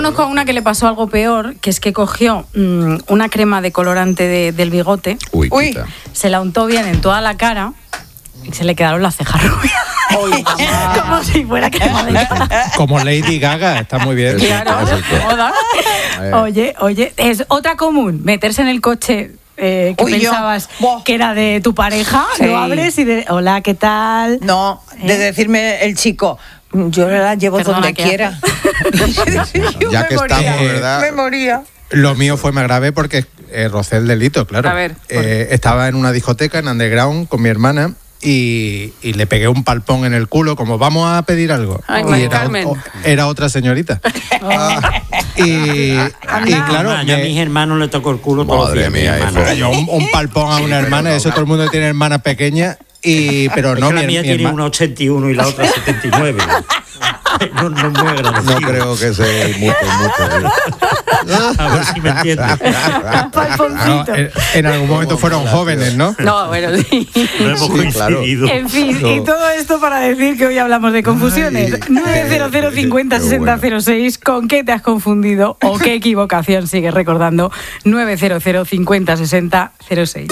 conozco a una que le pasó algo peor, que es que cogió una crema de colorante del bigote. Uy. Se la untó bien en toda la cara y se le quedaron las cejas rubias. Como si fuera crema de cara. Como Lady Gaga, está muy bien. Claro, moda. Oye, es otra común, meterse en el coche que pensabas que era de tu pareja, lo abres y de hola, ¿qué tal? No, de decirme el chico, yo la llevo donde quiera. Ya que estamos, ¿verdad? Me moría. Lo mío fue más grave porque rocé el delito, claro. A ver, estaba en una discoteca en underground con mi hermana y le pegué un palpón en el culo, como vamos a pedir algo. Ay, y era otra señorita. Y claro, yo a mis hermanos le tocó el culo todos los días. Madre mía, yo un palpón a una hermana, eso todo el mundo tiene hermanas pequeñas. Pero no, la mía tiene una 81 y la otra 79. No es muy agradable. No creo que sea mucho. A ver si me entiendes. Palponcito. En algún momento fueron jóvenes, ¿no? No, bueno, sí. No hemos coincidido. En fin, y todo esto para decir que hoy hablamos de confusiones. 900 50 60 06. ¿Con qué te has confundido o qué equivocación sigues recordando? 900 50 60 06.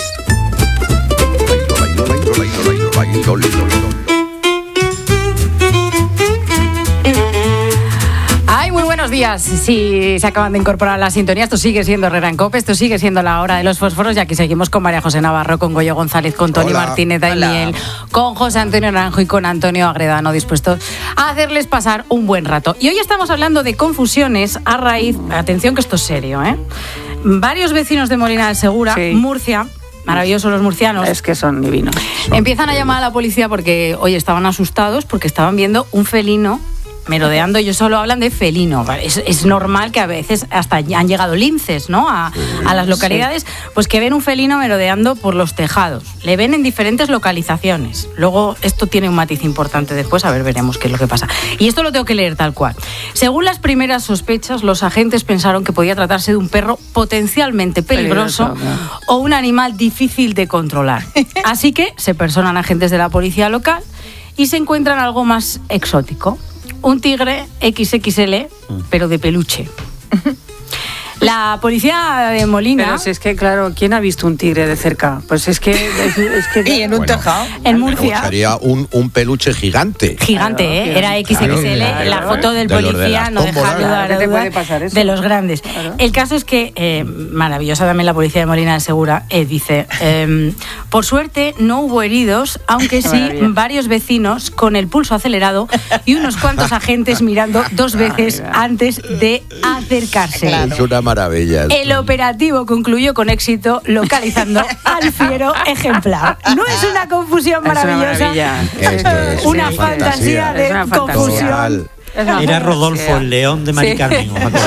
Ay, muy buenos días. Si se acaban de incorporar a la sintonía, esto sigue siendo Herrera en COPE, esto sigue siendo la hora de los fósforos, y aquí seguimos con María José Navarro, con Goyo González, con Tony Martínez Daimiel, con José Antonio Naranjo y con Antonio Agredano, dispuestos a hacerles pasar un buen rato. Y hoy estamos hablando de confusiones a raíz, atención que esto es serio, varios vecinos de Molina del Segura, Murcia, maravillosos los murcianos. Es que son divinos. Empiezan a llamar a la policía porque hoy estaban asustados porque estaban viendo un felino merodeando. Ellos solo hablan de felino. Es normal que a veces hasta han llegado linces, ¿no? A las localidades, pues que ven un felino merodeando por los tejados. Le ven en diferentes localizaciones. Luego esto tiene un matiz importante después, a ver, veremos qué es lo que pasa. Y esto lo tengo que leer tal cual. Según las primeras sospechas, los agentes pensaron que podía tratarse de un perro potencialmente peligroso o un animal difícil de controlar. Así que se personan agentes de la policía local y se encuentran algo más exótico. Un tigre XXL, pero de peluche. La policía de Molina... Pero si es que, claro, ¿quién ha visto un tigre de cerca? Pues es que... y en un tejado. En Murcia... Sería un peluche gigante. Gigante, claro, era XXL. Claro. La foto del policía no deja lugar a dudas de los grandes. Claro. El caso es que, maravillosa también la policía de Molina del Segura, dice, por suerte no hubo heridos, aunque sí varios vecinos con el pulso acelerado y unos cuantos agentes mirando dos veces antes de acercarse. Claro. Es una maravilla. El operativo concluyó con éxito localizando al fiero ejemplar. No es una confusión maravillosa, una fantasía de confusión. Era Rodolfo, el león de Mari Carmen.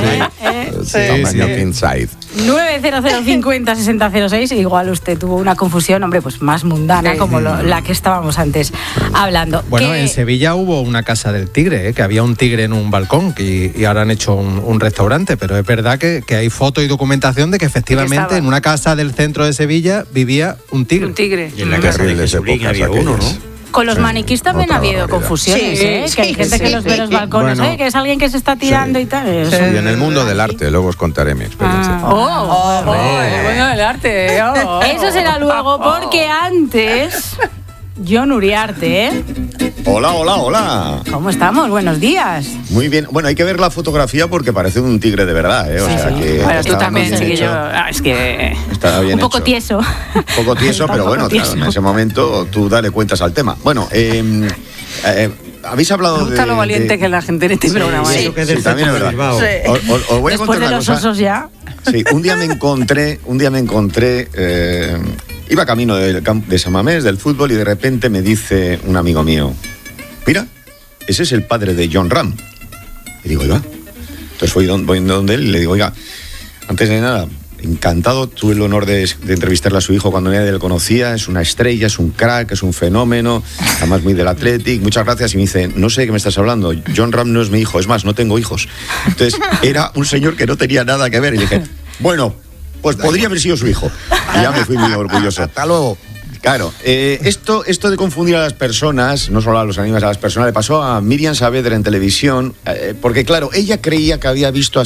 90050 6006. Igual usted tuvo una confusión, hombre, pues más mundana, como la que estábamos antes hablando. Bueno, en Sevilla hubo una casa del tigre, que había un tigre en un balcón y ahora han hecho un restaurante, pero es verdad que hay foto y documentación de que efectivamente en una casa del centro de Sevilla vivía un tigre. Un tigre. Y en la casa de Jesulín había uno, ¿no? Con los maniquís también ha habido confusiones, que hay gente que los ve en los balcones, que es alguien que se está tirando y tal. Y en el mundo del arte, luego os contaré mi experiencia. El mundo del arte. Eso será luego, porque antes... John Uriarte, Hola. ¿Cómo estamos? Buenos días. Muy bien. Bueno, hay que ver la fotografía porque parece un tigre de verdad, O sea que... Bueno, tú también, chiquillo. Es que... Está bien un poco hecho. tieso. Un poco tieso, pero bueno, claro, en ese momento tú dale cuentas al tema. Bueno, habéis hablado de... Me gusta lo valiente que la gente en este programa. Sí, también es verdad. Os voy a Después contar de una los cosa. osos ya... Sí, un día me encontré, iba camino de San Mamés, del fútbol, y de repente me dice un amigo mío, mira, ese es el padre de John Ram. Y digo, oiga. Entonces voy donde él y le digo, oiga, antes de nada, encantado, tuve el honor de entrevistarle a su hijo cuando nadie le conocía, es una estrella, es un crack, es un fenómeno, además muy del Athletic, muchas gracias. Y me dice, no sé de qué me estás hablando, John Ram no es mi hijo, es más, no tengo hijos. Entonces era un señor que no tenía nada que ver y dije, bueno, pues podría haber sido su hijo. Y ya me fui muy orgulloso. Hasta luego. Claro, esto de confundir a las personas, no solo a los animales, a las personas, le pasó a Miriam Saavedra en televisión, porque claro, ella creía que había visto a